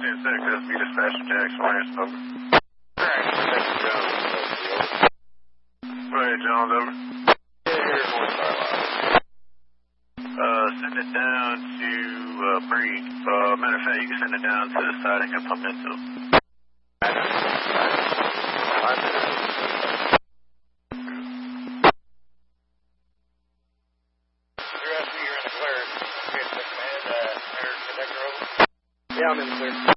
SB dispatcher Jackson, last number. Alright, that's Jones. Go ahead, Jones, over. Here's North Carolina. Send it down to Bree. Matter of fact, you can send it down to the siding of Pimento. Yeah, I'm in the clear.